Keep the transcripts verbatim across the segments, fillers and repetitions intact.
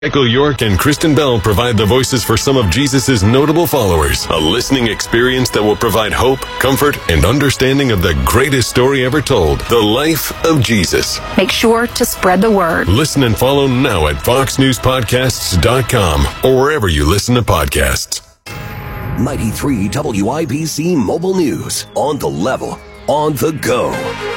Michael York and Kristen Bell provide the voices for some of Jesus' notable followers. A listening experience that will provide hope, comfort, and understanding of the greatest story ever told, the life of Jesus. Make sure to spread the word. Listen and follow now at fox news podcasts dot com or wherever you listen to podcasts. ninety-three W I B C Mobile News. On the level, on the go.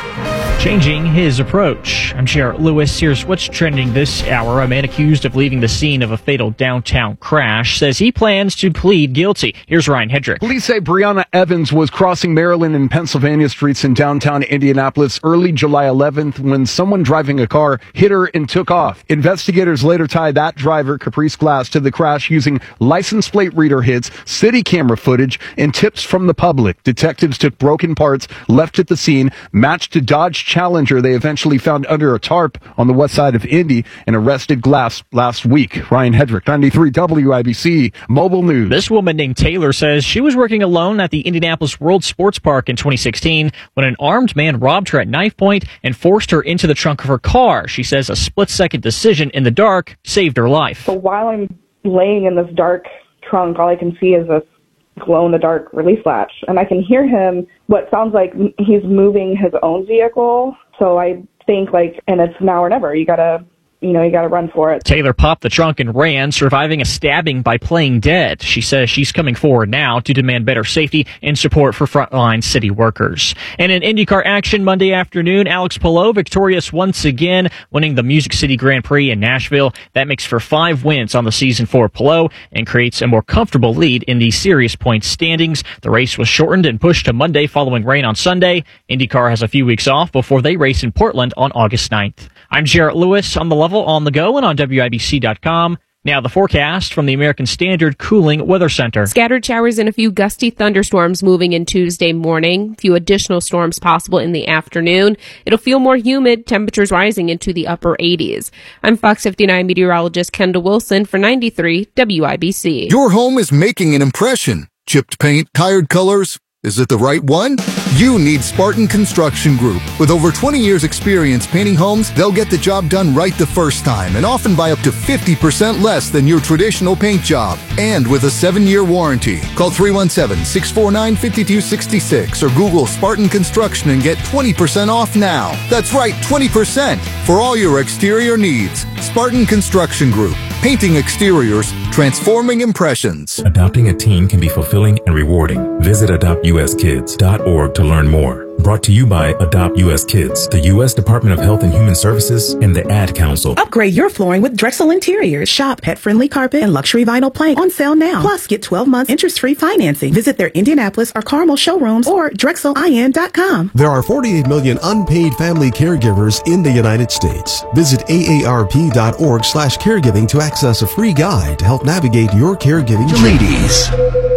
Changing his approach. I'm Jarrett Lewis. Here's what's trending this hour. A man accused of leaving the scene of a fatal downtown crash says he plans to plead guilty. Here's Ryan Hedrick. Police say Brianna Evans was crossing Maryland and Pennsylvania streets in downtown Indianapolis early July eleventh when someone driving a car hit her and took off. Investigators later tied that driver, Caprice Glass, to the crash using license plate reader hits, city camera footage, and tips from the public. Detectives took broken parts left at the scene, matched a Dodge Challenger they eventually found under a tarp on the west side of Indy, and arrested Glass last week. Ryan Hedrick, ninety-three W I B C Mobile News. This woman named Taylor says she was working alone at the Indianapolis World Sports Park in twenty sixteen when an armed man robbed her at knife point and forced her into the trunk of her car. She says a split-second decision in the dark saved her life. So while I'm laying in this dark trunk, all I can see is this glow-in-the-dark release latch, and I can hear him, what sounds like he's moving his own vehicle. So I think, like, and it's now or never. You gotta, you know, you gotta run for it. Taylor popped the trunk and ran, surviving a stabbing by playing dead. She says she's coming forward now to demand better safety and support for frontline city workers. And in IndyCar action Monday afternoon, Alex Palou victorious once again, winning the Music City Grand Prix in Nashville. That makes for five wins on the season for Palou and creates a more comfortable lead in the series points standings. The race was shortened and pushed to Monday following rain on Sunday. IndyCar has a few weeks off before they race in Portland on August ninth. I'm Jarrett Lewis on the level, on the go, and on W I B C dot com. Now the forecast from the American Standard Cooling Weather Center. Scattered showers and a few gusty thunderstorms moving in Tuesday morning. A few additional storms possible in the afternoon. It'll feel more humid, temperatures rising into the upper eighties. I'm Fox fifty-nine meteorologist Kendall Wilson for ninety-three W I B C. Your home is making an impression. Chipped paint, tired colors. Is it the right one? You need Spartan Construction Group. With over twenty years experience painting homes, they'll get the job done right the first time and often by up to fifty percent less than your traditional paint job. And with a seven-year warranty. Call three one seven, six four nine, five two six six or Google Spartan Construction and get twenty percent off now. That's right, twenty percent for all your exterior needs. Spartan Construction Group. Painting exteriors, transforming impressions. Adopting a teen can be fulfilling and rewarding. Visit adopt u s kids dot org to learn more. Brought to you by Adopt U S Kids, the U S Department of Health and Human Services, and the Ad Council. Upgrade your flooring with Drexel Interiors. Shop pet-friendly carpet and luxury vinyl plank on sale now. Plus, get twelve months interest-free financing. Visit their Indianapolis or Carmel showrooms or drexel I N dot com. There are forty-eight million unpaid family caregivers in the United States. Visit A A R P dot org slash caregiving to access a free guide to help navigate your caregiving journey. Ladies.